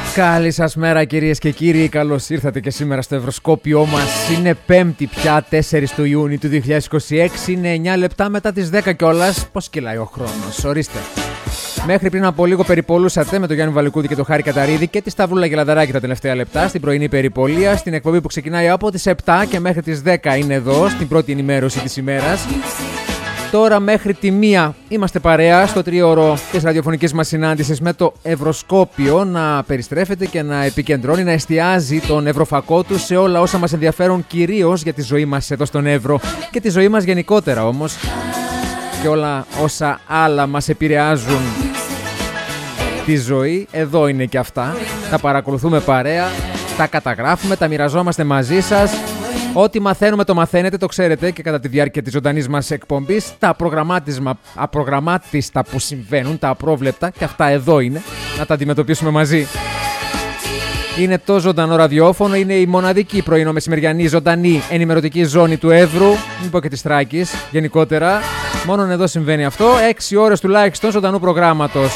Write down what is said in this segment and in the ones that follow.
Καλή σας μέρα κυρίες και κύριοι, καλώς ήρθατε και σήμερα στο Ευρωσκόπιό μας. Είναι Πέμπτη πια, 4 του Ιούνιου του 2026, είναι 9 λεπτά μετά τις 10 κιόλας. Πώς κυλάει ο χρόνος, ορίστε. Μέχρι πριν από λίγο περιπολούσατε με τον Γιάννη Βαλικούδη και τον Χάρη Καταρίδη και τη Σταυρούλα Γελαδαράκη τα τελευταία λεπτά στην πρωινή περιπολία, στην εκπομπή που ξεκινάει από τις 7 και μέχρι τις 10 είναι εδώ, στην πρώτη ενημέρωση της ημέρας. Τώρα μέχρι τη 1 είμαστε παρέα στο τρίωρο της ραδιοφωνικής μας συνάντησης με το Ευρωσκόπιο να περιστρέφεται και να επικεντρώνει, να εστιάζει τον ευρωφακό του σε όλα όσα μας ενδιαφέρουν, κυρίως για τη ζωή μας εδώ στον Εύρο και τη ζωή μας γενικότερα όμως και όλα όσα άλλα μας επηρεάζουν τη ζωή. Εδώ είναι και αυτά, τα παρακολουθούμε παρέα, τα καταγράφουμε, τα μοιραζόμαστε μαζί σας. Ό,τι μαθαίνουμε το μαθαίνετε, το ξέρετε και κατά τη διάρκεια της ζωντανής μας εκπομπής. Τα απρογραμμάτιστα που συμβαίνουν, τα απρόβλεπτα, και αυτά εδώ είναι, να τα αντιμετωπίσουμε μαζί. Είναι το ζωντανό ραδιόφωνο, είναι η μοναδική πρωινό-μεσημεριανή ζωντανή ενημερωτική ζώνη του Εύρου, μην πω και της Θράκης γενικότερα. Μόνον εδώ συμβαίνει αυτό, 6 ώρες τουλάχιστον ζωντανού προγράμματος.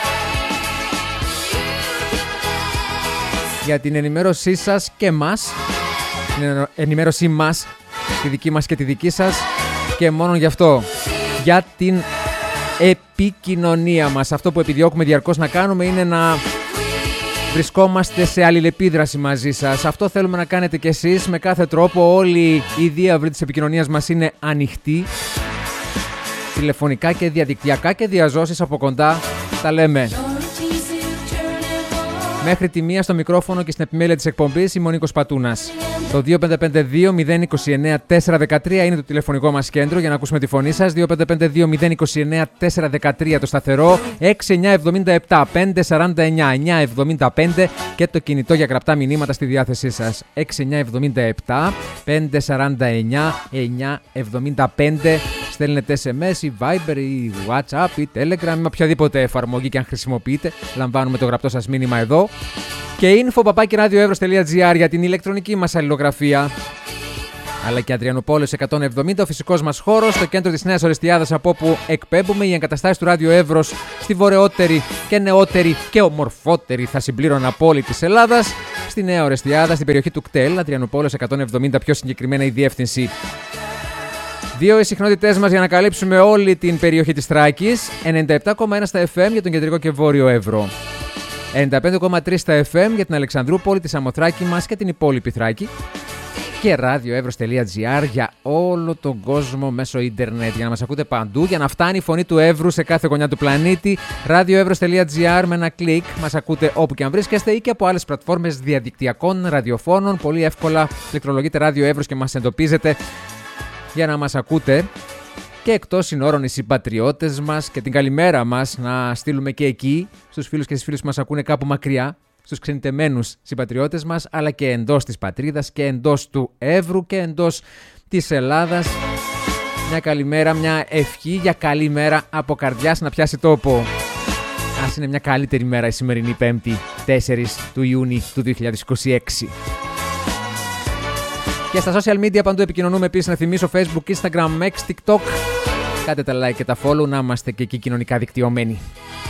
Για την ενημέρωσή σας και μας, την ενημέρωσή μας, τη δική μας και τη δική σας, και μόνο γι' αυτό, για την επικοινωνία μας. Αυτό που επιδιώκουμε διαρκώς να κάνουμε είναι να βρισκόμαστε σε αλληλεπίδραση μαζί σας. Αυτό θέλουμε να κάνετε κι εσείς με κάθε τρόπο. Όλοι οι διάβλοι της επικοινωνίας μας είναι ανοιχτοί, τηλεφωνικά και διαδικτυακά, και διαζώσεις από κοντά τα λέμε. Μέχρι τη 1 στο μικρόφωνο και στην επιμέλεια της εκπομπής είμαι ο Νίκος Πατούνας. Το 2552-029-413 είναι το τηλεφωνικό μας κέντρο για να ακούσουμε τη φωνή σας. 2552-029-413 το σταθερό. 6977-549-975 και το κινητό για γραπτά μηνύματα στη διάθεσή σας. 6977-549-975. Στέλνετε SMS ή Viber ή WhatsApp ή Telegram, με οποιαδήποτε εφαρμογή και αν χρησιμοποιείτε. Λαμβάνουμε το γραπτό σας μήνυμα εδώ. Και info@radioevros.gr για την ηλεκτρονική μας αλληλογραφία. Αλλά και Αδριανούπολης 170, ο φυσικός μας χώρος, στο κέντρο της Νέας Ορεστιάδας, από όπου εκπέμπουμε. Οι εγκαταστάσεις του Ράδιο Εύρος στη βορειότερη και νεότερη και ομορφότερη, θα συμπλήρωνα, πόλη της Ελλάδας, στη Νέα Ορεστιάδα, στην περιοχή του ΚΤΕΛ, Αδριανούπολης 170, πιο συγκεκριμένα η διεύθυνση. 2 οι συχνότητές μας για να καλύψουμε όλη την περιοχή της Θράκης. 97,1 στα FM για τον κεντρικό και βόρειο Εύρο. 95,3 στα FM για την Αλεξανδρούπολη, τη Σαμοθράκη μας και την υπόλοιπη Θράκη. Και radioevros.gr για όλο τον κόσμο μέσω ίντερνετ, για να μας ακούτε παντού, για να φτάνει η φωνή του Εύρου σε κάθε γωνιά του πλανήτη. radioevros.gr, με ένα κλικ μας ακούτε όπου και αν βρίσκεστε, ή και από άλλες πλατφόρμες διαδικτυακών ραδιοφώνων. Πολύ εύκολα πληκτρολογείτε Ράδιο Εύρος και μας εντοπίζετε για να μας ακούτε. Και εκτός συνόρων οι συμπατριώτες μας, και την καλημέρα μας να στείλουμε και εκεί στους φίλους και στις φίλες που μας ακούνε κάπου μακριά, στους ξενιτεμένους συμπατριώτες μας, αλλά και εντός της πατρίδας και εντός του Εύρου και εντός της Ελλάδας. Μια καλημέρα, μια ευχή για καλή μέρα από καρδιάς να πιάσει τόπο. Ας είναι μια καλύτερη μέρα η σημερινή Πέμπτη, 4 του Ιούνιου του 2026. Και στα social media παντού επικοινωνούμε επίσης, να θυμίσω, Facebook, Instagram, X, TikTok. Κάντε τα like και τα follow, να είμαστε και εκεί κοινωνικά δικτυωμένοι.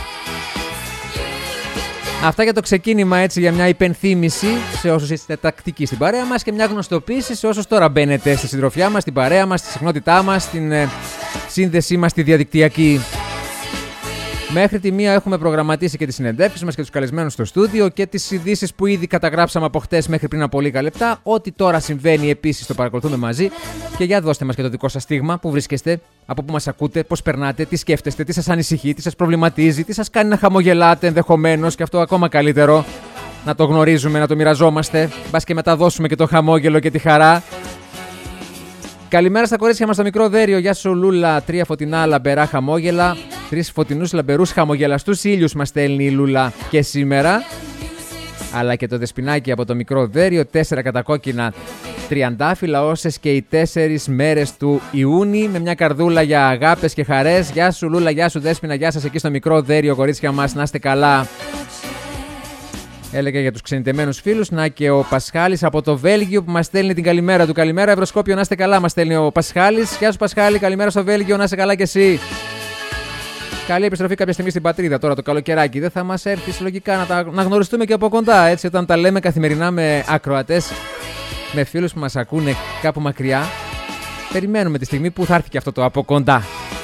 Αυτά για το ξεκίνημα, έτσι, για μια υπενθύμηση σε όσους είστε τακτικοί στην παρέα μας και μια γνωστοποίηση σε όσους τώρα μπαίνετε στη συντροφιά μας, στην παρέα μας, στη συχνότητά μας, στην σύνδεσή μας τη διαδικτυακή. Μέχρι τη 1 έχουμε προγραμματίσει και τις συνεντεύξεις μας και τους καλεσμένους στο στούντιο και τις ειδήσεις που ήδη καταγράψαμε από χτες μέχρι πριν από λίγα λεπτά. Ό,τι τώρα συμβαίνει επίσης το παρακολουθούμε μαζί. Και για δώστε μας και το δικό σας στίγμα, που βρίσκεστε, από πού μας ακούτε, πώς περνάτε, τι σκέφτεστε, τι σας ανησυχεί, τι σας προβληματίζει, τι σας κάνει να χαμογελάτε ενδεχομένως, και αυτό ακόμα καλύτερο. Να το γνωρίζουμε, να το μοιραζόμαστε. Μπας και μεταδώσουμε και το χαμόγελο και τη χαρά. Καλημέρα στα κορίτσια μας στο μικρό δέριο. Γεια σου Λούλα. 3 φωτεινά λαμπερά χαμόγελα. 3 φωτεινούς λαμπερούς χαμογελαστούς ήλιους μας στέλνει η Λούλα και σήμερα. Αλλά και το δεσποινάκι από το μικρό δέριο. 4 κατακόκκινα τριαντάφυλλα, όσες και οι 4 μέρες του Ιούνιου, με μια καρδούλα για αγάπες και χαρές. Γεια σου Λούλα, γεια σου Δέσποινα, γεια σας εκεί στο μικρό δέριο, κορίτσια μας. Να είστε καλά. Έλεγα για τους ξενιτεμένους φίλους. Να και ο Πασχάλης από το Βέλγιο που μας στέλνει την καλημέρα του. Καλημέρα Ευρωσκόπιο, να είστε καλά, μας στέλνει ο Πασχάλης. Γεια σου Πασχάλη, καλημέρα στο Βέλγιο, να είστε καλά κι εσύ. Καλή επιστροφή κάποια στιγμή στην πατρίδα τώρα το καλοκαιράκι. Δεν θα μας έρθει συλλογικά να γνωριστούμε και από κοντά, έτσι, όταν τα λέμε καθημερινά με ακροατές, με φίλους που μας ακούνε κάπου μακριά. Περιμένουμε τη στιγμή που θα έρθει και αυτό το από κοντά.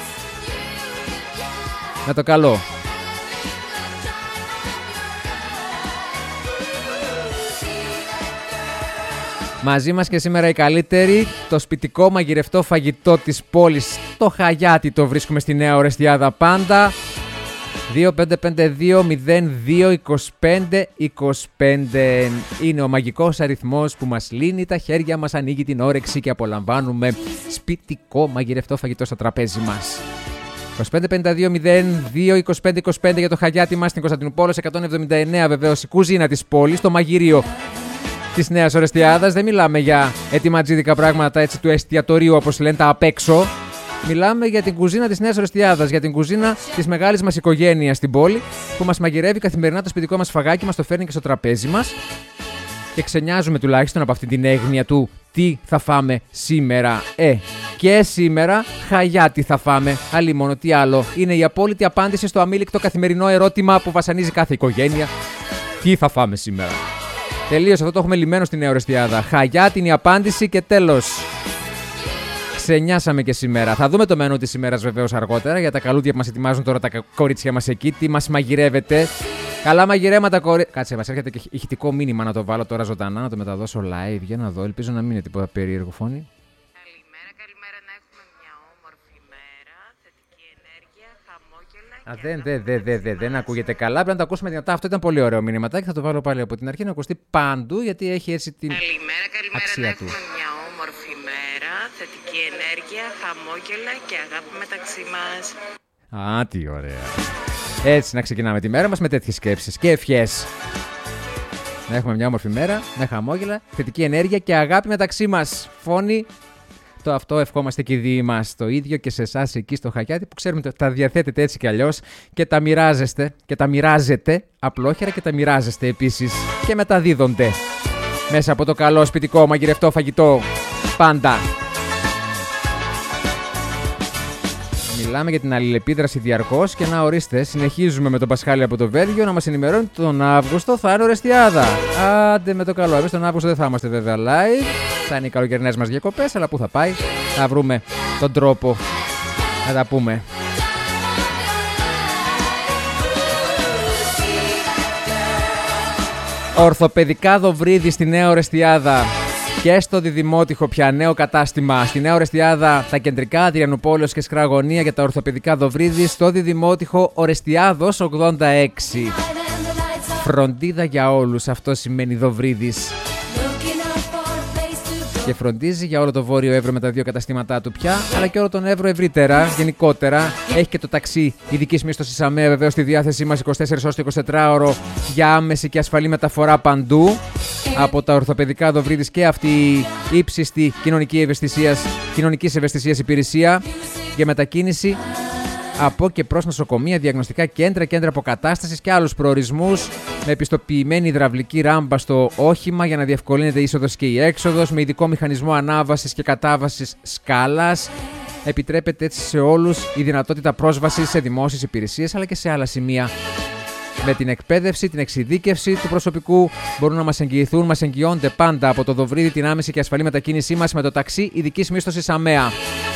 Να το καλό. Μαζί μας και σήμερα οι καλύτεροι, το σπιτικό μαγειρευτό φαγητό της πόλης, το Χαγιάτι, το βρίσκουμε στη Νέα Ορεστιάδα πάντα. 2552-02-25-25 είναι ο μαγικός αριθμός που μας λύνει τα χέρια μας, ανοίγει την όρεξη και απολαμβάνουμε σπιτικό μαγειρευτό φαγητό στο τραπέζι μας. 2552-02-25-25 για το Χαγιάτι μας στην Κωνσταντινούπολη, 179 βεβαίως η κουζίνα της πόλης, το μαγειρίο της Νέας Ορεστιάδας. Δεν μιλάμε για ετοιματζίδικα πράγματα έτσι του εστιατορίου όπως λένε τα απ' έξω. Μιλάμε για την κουζίνα της Νέας Ορεστιάδας, για την κουζίνα της μεγάλης μας οικογένειας στην πόλη που μας μαγειρεύει καθημερινά το σπιτικό μας φαγάκι, μας το φέρνει και στο τραπέζι μας και ξενιάζουμε τουλάχιστον από αυτή την έγνοια του τι θα φάμε σήμερα. Και σήμερα Χαγιάτι θα φάμε. Αλλή μόνο τι άλλο. Είναι η απόλυτη απάντηση στο αμήλικτο καθημερινό ερώτημα που βασανίζει κάθε οικογένεια. Τι θα φάμε σήμερα. Τελείως, αυτό το έχουμε λυμμένο στη Νέα Ορεστιάδα. Χαγιάτι είναι η απάντηση και τέλος. Ξενιάσαμε και σήμερα. Θα δούμε το μενού της ημέρας βεβαίως αργότερα για τα καλούδια που μας ετοιμάζουν τώρα τα κορίτσια μας εκεί. Τι μας μαγειρεύετε. Καλά μαγειρέματα, Κάτσε, μας έρχεται και ηχητικό μήνυμα να το βάλω τώρα ζωντανά, να το μεταδώσω live. Για να δω, ελπίζω να μην είναι τίποτα περίεργο φωνή. Καλημέρα, να έχουμε μια όμορφη μέρα, θετική ενέργεια, χαμόγελα. Δεν ακούγεται καλά. Πρέπει να το ακούσουμε δυνατά. Αυτό ήταν πολύ ωραίο μήνυματάκι. Θα το βάλω πάλι από την αρχή να ακουστεί παντού γιατί έχει έτσι την αξία του. Έχουμε μια όμορφη μέρα, θετική ενέργεια, χαμόγελα και αγάπη μεταξύ μας. Α, τι ωραία. Έτσι να ξεκινάμε τη μέρα μας με τέτοιες σκέψεις και ευχές. Να έχουμε μια όμορφη μέρα, με χαμόγελα, θετική ενέργεια και αγάπη μεταξύ μας. Φόνη. Το αυτό ευχόμαστε και οι δύο μας. Το ίδιο και σε εσάς εκεί στο Χαγιάτι που ξέρουμε ότι τα διαθέτετε έτσι κι αλλιώς και τα μοιράζεστε και τα μοιράζετε απλόχερα και τα μοιράζεστε επίσης και μεταδίδονται μέσα από το καλό σπιτικό μαγειρευτό φαγητό πάντα. Μιλάμε για την αλληλεπίδραση διαρκώς και να ορίστε, συνεχίζουμε με τον Πασχάλη από το Βέλγιο να μας ενημερώνει τον Αύγουστο θα είναι Ορεστιάδα. Άντε με το καλό. Εμείς τον Αύγουστο δεν θα είμαστε βέβαια live. Θα είναι οι καλοκαιρινές μας διακοπές, αλλά πού θα πάει. Θα βρούμε τον τρόπο να τα πούμε. Ορθοπαιδικά Δοβρίδη στη Νέα Ορεστιάδα. Και στο Διδημότυχο πια νέο κατάστημα. Στη Νέα Ορεστιάδα τα κεντρικά Αδριανουπόλεως και Σκραγωνία για τα ορθοπαιδικά Δοβρίδη. Στο Διδημότυχο Ορεστιάδος 86. Φροντίδα για όλους, αυτό σημαίνει Δοβρίδης. Και φροντίζει για όλο το Βόρειο Εύρο με τα δύο καταστήματά του πια, αλλά και όλο τον Εύρο ευρύτερα, γενικότερα. Έχει και το ταξί ειδικής μίσθωσης ΑΜΕΑ βεβαίως στη διάθεσή μας 24 ώρες το 24ωρο για άμεση και ασφαλή μεταφορά παντού. Από τα ορθοπαιδικά Δοβρίδης και αυτή η ύψιστη κοινωνικής ευαισθησίας υπηρεσία για μετακίνηση από και προς νοσοκομεία, διαγνωστικά κέντρα, κέντρα αποκατάστασης και άλλους προορισμούς με επιστοποιημένη υδραυλική ράμπα στο όχημα για να διευκολύνεται η είσοδος και η έξοδος, με ειδικό μηχανισμό ανάβασης και κατάβασης σκάλας. Επιτρέπεται έτσι σε όλους η δυνατότητα πρόσβασης σε δημόσιες υπηρεσίες αλλά και σε άλλα σημεία. Με την εκπαίδευση, την εξειδίκευση του προσωπικού μπορούν να μας εγγυηθούν, μας εγγυώνται πάντα από το Δοβρίδι την άμεση και ασφαλή μετακίνησή μας με το ταξί ειδικής μίσθωσης ΑΜΕΑ.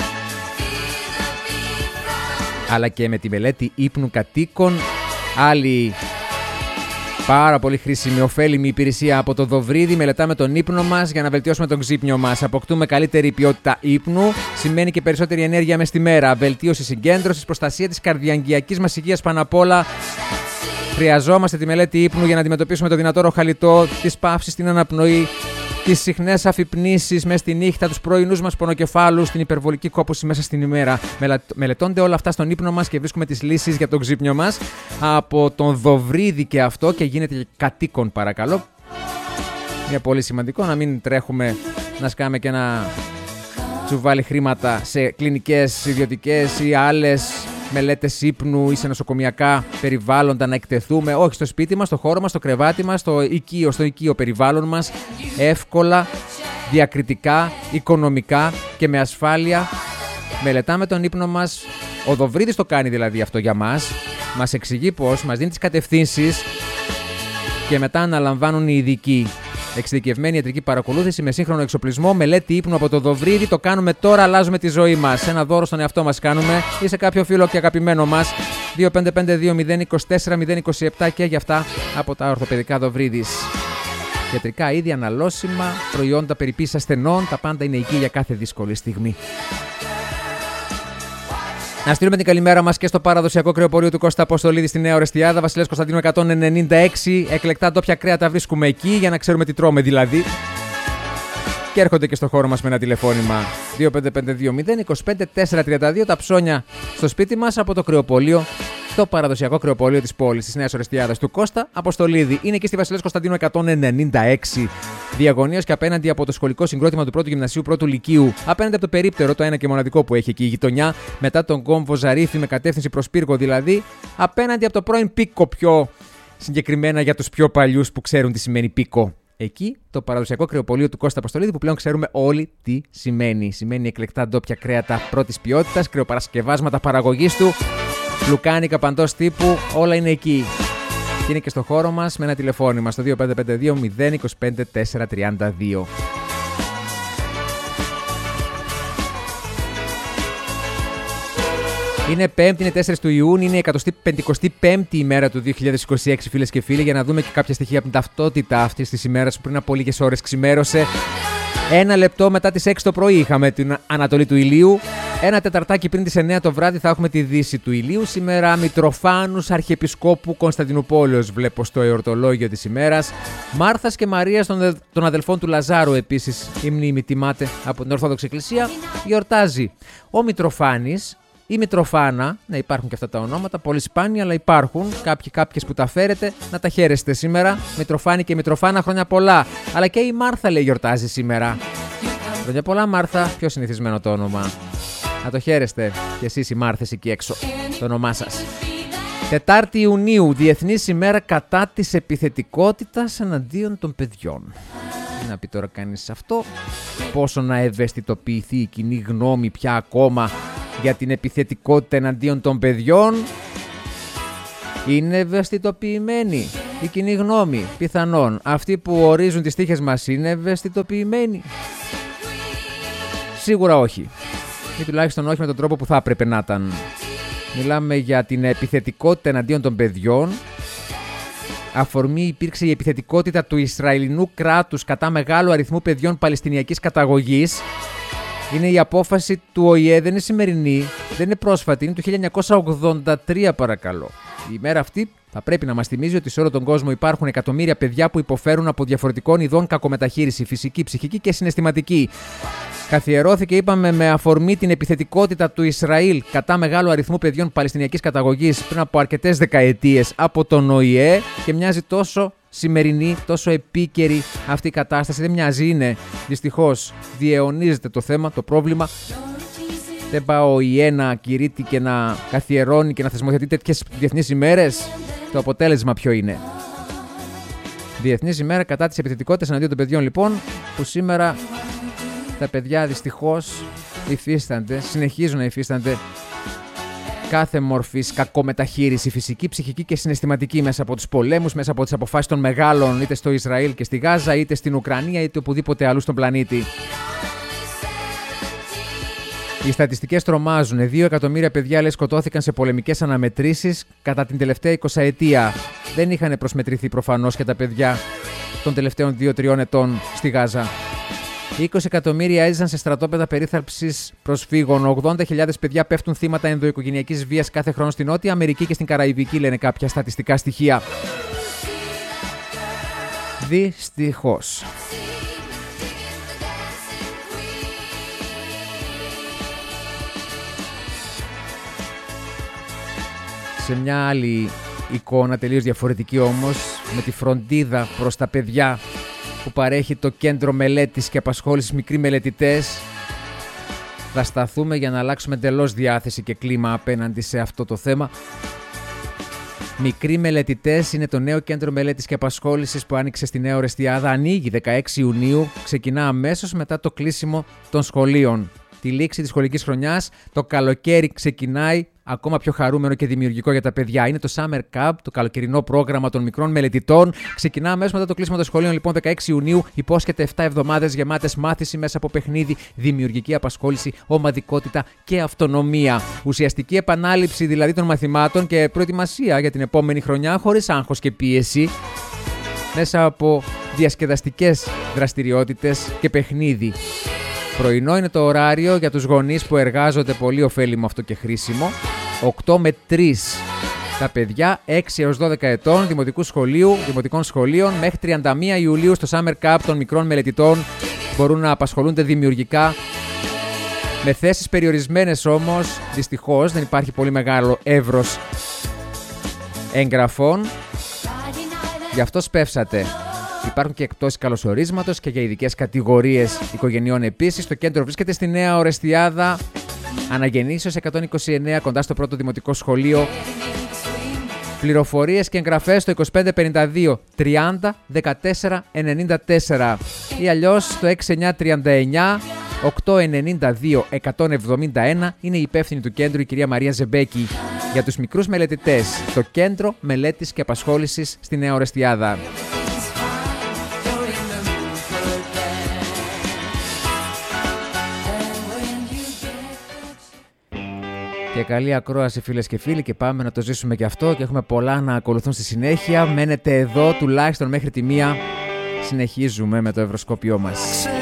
Αλλά και με τη μελέτη ύπνου κατοίκων, άλλη πάρα πολύ χρήσιμη, ωφέλιμη υπηρεσία από το Δοβρίδι. Μελετάμε τον ύπνο μας για να βελτιώσουμε τον ξύπνιο μας. Αποκτούμε καλύτερη ποιότητα ύπνου, σημαίνει και περισσότερη ενέργεια μες τη μέρα. Βελτίωση συγκέντρωσης, προστασία της καρδιαγγειακής μας υγείας πάνω απ' όλα. Χρειαζόμαστε τη μελέτη ύπνου για να αντιμετωπίσουμε το δυνατό ροχαλιτό, τις παύσεις στην αναπνοή, τις συχνές αφυπνήσεις μέσα στη νύχτα, τους πρωινούς μας πονοκεφάλους, την υπερβολική κόπωση μέσα στην ημέρα. Μελετώνται όλα αυτά στον ύπνο μας και βρίσκουμε τις λύσεις για τον ξύπνιο μας από τον Δοβρίδι και αυτό και γίνεται και κατοίκον παρακαλώ. Είναι πολύ σημαντικό να μην τρέχουμε να σκάμε και να τσουβάλει χρήματα σε κλινικές ιδιωτικές ή άλλες μελέτες ύπνου ή σε νοσοκομιακά περιβάλλοντα να εκτεθούμε. Όχι, στο σπίτι μας, στο χώρο μας, στο κρεβάτι μας, στο οικείο περιβάλλον μας, εύκολα, διακριτικά, οικονομικά και με ασφάλεια. Μελετάμε τον ύπνο μας Ο Δοβρίδης το κάνει δηλαδή αυτό για μας. Μας εξηγεί πώς, μας δίνει τις κατευθύνσεις και μετά αναλαμβάνουν οι ειδικοί. Εξειδικευμένη ιατρική παρακολούθηση με σύγχρονο εξοπλισμό, μελέτη ύπνου από το Δοβρίδη. Το κάνουμε τώρα, αλλάζουμε τη ζωή μας. Ένα δώρο στον εαυτό μας κάνουμε ή σε κάποιο φίλο και αγαπημένο μας. 255-20-027 και για αυτά από τα ορθοπαιδικά Δοβρίδης. Ιατρικά είδη, αναλώσιμα, προϊόντα περιποίησης ασθενών, τα πάντα είναι εκεί για κάθε δύσκολη στιγμή. Να στείλουμε την καλημέρα μας και στο παραδοσιακό κρεοπωλείο του Κώστα Αποστολίδη στη Νέα Ορεστιάδα, Βασιλέας Κωνσταντίνου 196. Εκλεκτά ντόπια κρέατα βρίσκουμε εκεί για να ξέρουμε τι τρώμε δηλαδή. Και έρχονται και στο χώρο μας με ένα τηλεφώνημα 255-20-25-432. Τα ψώνια στο σπίτι μας από το κρεοπωλείο, το παραδοσιακό κρεοπωλείο της πόλης της Νέας Ορεστιάδας του Κώστα Αποστολίδη. Είναι εκεί στη Βασιλέας Κωνσταντίνου 196. Διαγωνίως και απέναντι από το σχολικό συγκρότημα του πρώτου γυμνασίου πρώτου λυκείου. Απέναντι από το περίπτερο, το ένα και μοναδικό που έχει εκεί η γειτονιά. Μετά τον κόμβο Ζαρίφη με κατεύθυνση προς Πύργο δηλαδή. Απέναντι από το πρώην Πίκο, πιο συγκεκριμένα για τους πιο παλιούς που ξέρουν τι σημαίνει Πίκο. Εκεί το παραδοσιακό κρεοπωλείο του Κώστα Αποστολίδη που πλέον ξέρουμε όλοι τι σημαίνει. Σημαίνει εκλεκτά ντόπια κρέατα πρώτης ποιότητας, κρεοπαρασκευάσματα παραγωγής του, λουκάνικα παντός τύπου, όλα είναι εκεί. Και είναι και στο χώρο μας με ένα τηλεφώνημα στο 2552-025-432. Είναι Πέμπτη, είναι 4 του Ιούνιου, είναι η 155η ημέρα του 2026, φίλες και φίλοι, για να δούμε και κάποια στοιχεία από την ταυτότητα αυτής της ημέρας που πριν από λίγες ώρες ξημέρωσε. 1 λεπτό μετά τις 6 το πρωί είχαμε την Ανατολή του ηλίου. 1 τεταρτάκι πριν τις 9 το βράδυ θα έχουμε τη Δύση του ηλίου. Σήμερα Μητροφάνους Αρχιεπισκόπου Κωνσταντινουπόλεως βλέπω στο εορτολόγιο της ημέρας. Μάρθας και Μαρίας των αδελφών του Λαζάρου επίσης η μνήμη τιμάται από την Ορθόδοξη Εκκλησία. Γιορτάζει ο Μητροφάνης. Η Μητροφάνα, ναι, υπάρχουν και αυτά τα ονόματα, πολύ σπάνια, αλλά υπάρχουν κάποιες που τα φέρετε, να τα χαίρεστε σήμερα. Μητροφάνη και Μητροφάνα, χρόνια πολλά. Αλλά και η Μάρθα, λέει, γιορτάζει σήμερα. Χρόνια πολλά, Μάρθα, πιο συνηθισμένο το όνομα. Να το χαίρεστε κι εσείς οι Μάρθες εκεί έξω, το όνομά σας. 4η Ιουνίου, Διεθνής ημέρα κατά της επιθετικότητας εναντίον των παιδιών. Τι να πει τώρα κανείς αυτό, πόσο να ευαισθητοποιηθεί η κοινή γνώμη πια ακόμα για την επιθετικότητα εναντίον των παιδιών. Είναι ευαισθητοποιημένοι η κοινή γνώμη, πιθανόν. Αυτοί που ορίζουν τις τύχες μας είναι ευαισθητοποιημένοι. Σίγουρα όχι. Ή τουλάχιστον όχι με τον τρόπο που θα έπρεπε να ήταν. Μιλάμε για την επιθετικότητα εναντίον των παιδιών. Αφορμή υπήρξε η επιθετικότητα του Ισραηλινού κράτους κατά μεγάλου αριθμού παιδιών παλαιστινιακής καταγωγής. Είναι η απόφαση του ΟΗΕ, δεν είναι σημερινή, δεν είναι πρόσφατη, είναι του 1983 παρακαλώ. Η ημέρα αυτή θα πρέπει να μας θυμίζει ότι σε όλο τον κόσμο υπάρχουν εκατομμύρια παιδιά που υποφέρουν από διαφορετικών ειδών κακομεταχείριση, φυσική, ψυχική και συναισθηματική. Καθιερώθηκε, είπαμε, με αφορμή την επιθετικότητα του Ισραήλ κατά μεγάλου αριθμού παιδιών παλαιστινιακής καταγωγής πριν από αρκετές δεκαετίες από τον ΟΗΕ και μοιάζει τόσο σημερινή, τόσο επίκαιρη αυτή η κατάσταση. Δεν μοιάζει, είναι δυστυχώς. Διαιωνίζεται το θέμα, το πρόβλημα. Δεν πάει ο ΟΗΕ να κηρύττει και να καθιερώνει και να θεσμοθετεί τέτοιες διεθνείς ημέρες. Το αποτέλεσμα ποιο είναι? Διεθνής ημέρα κατά της επιθετικότητας εναντίον των παιδιών, λοιπόν, που σήμερα τα παιδιά δυστυχώς υφίστανται, συνεχίζουν να υφίστανται κάθε μορφής κακομεταχείριση φυσική, ψυχική και συναισθηματική μέσα από τους πολέμους, μέσα από τις αποφάσεις των μεγάλων, είτε στο Ισραήλ και στη Γάζα, είτε στην Ουκρανία, είτε οπουδήποτε αλλού στον πλανήτη. Οι στατιστικές τρομάζουν. 2 εκατομμύρια παιδιά, λέει, σκοτώθηκαν σε πολεμικές αναμετρήσεις κατά την τελευταία 20ετία. Δεν είχαν προσμετρηθεί προφανώς και τα παιδιά των τελευταίων 2-3 ετών στη Γάζα. 20 εκατομμύρια έζησαν σε στρατόπεδα περίθαλψης προσφύγων. 80.000 παιδιά πέφτουν θύματα ενδοοικογενειακής βίας κάθε χρόνο στην Νότια Αμερική και στην Καραϊβική, λένε κάποια στατιστικά στοιχεία. Δυστυχώς. Σε μια άλλη εικόνα, τελείως διαφορετική όμως, με τη φροντίδα προς τα παιδιά που παρέχει το Κέντρο Μελέτης και Απασχόλησης Μικροί Μελετητές, θα σταθούμε για να αλλάξουμε εντελώς διάθεση και κλίμα απέναντι σε αυτό το θέμα. Μικροί Μελετητές είναι το νέο Κέντρο Μελέτης και Απασχόλησης που άνοιξε στη Νέα Ορεστιάδα. Ανοίγει 16 Ιουνίου, ξεκινά αμέσως μετά το κλείσιμο των σχολείων. τη λήξη της σχολικής χρονιάς. Το καλοκαίρι ξεκινάει ακόμα πιο χαρούμενο και δημιουργικό για τα παιδιά. Είναι το Summer Camp, το καλοκαιρινό πρόγραμμα των μικρών μελετητών. Ξεκινά αμέσως μετά το κλείσιμο των σχολείων, λοιπόν, 16 Ιουνίου. Υπόσχεται 7 εβδομάδες γεμάτες μάθηση μέσα από παιχνίδι, δημιουργική απασχόληση, ομαδικότητα και αυτονομία. Ουσιαστική επανάληψη δηλαδή των μαθημάτων και προετοιμασία για την επόμενη χρονιά χωρίς άγχος και πίεση. Μέσα από διασκεδαστικές δραστηριότητες και παιχνίδι. Πρωινό είναι το ωράριο για τους γονείς που εργάζονται, πολύ ωφέλιμο αυτό και χρήσιμο. 8 με 3 τα παιδιά 6 έως 12 ετών δημοτικών σχολείων μέχρι 31 Ιουλίου στο Summer Camp των μικρών μελετητών μπορούν να απασχολούνται δημιουργικά, με θέσεις περιορισμένες όμως. Δυστυχώς δεν υπάρχει πολύ μεγάλο εύρος εγγραφών, γι' αυτό σπεύσατε. Υπάρχουν και εκπτώσεις καλωσορίσματος και για ειδικές κατηγορίες οικογενειών επίσης. Το κέντρο βρίσκεται στη Νέα Ορεστιάδα, Αναγεννήσεως 129, κοντά στο πρώτο δημοτικό σχολείο. Πληροφορίες και εγγραφές στο 2552 30 14 94 ή αλλιώς στο 6939 892 171. Είναι η υπεύθυνη του κέντρου, η κυρία Μαρία Ζεμπέκη. Για τους μικρούς μελετητές, το Κέντρο Μελέτης και Απασχόλησης στη Νέα Ορεστιάδα. Και καλή ακρόαση, φίλες και φίλοι, και πάμε να το ζήσουμε και αυτό, και έχουμε πολλά να ακολουθούν στη συνέχεια. Μένετε εδώ τουλάχιστον μέχρι τη 1. Συνεχίζουμε με το ευρωσκόπιό μας.